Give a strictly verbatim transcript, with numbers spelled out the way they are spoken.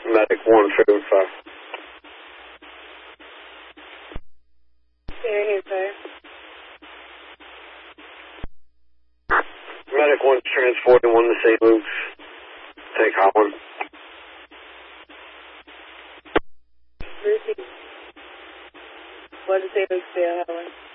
Medic one seventy-five. Here, here, sir. Medic one transporting one to Saint Luke's. Take Holland. Repeat. What did Saint Luke's say, Holland?